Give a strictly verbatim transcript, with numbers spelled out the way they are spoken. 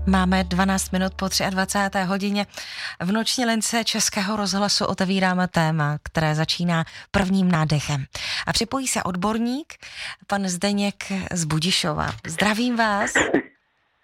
Máme dvanáct minut po dvacáté třetí hodině. V noční lince Českého rozhlasu otevíráme téma, které začíná prvním nádechem. A připojí se odborník, pan Zdeněk z Budišova. Zdravím vás.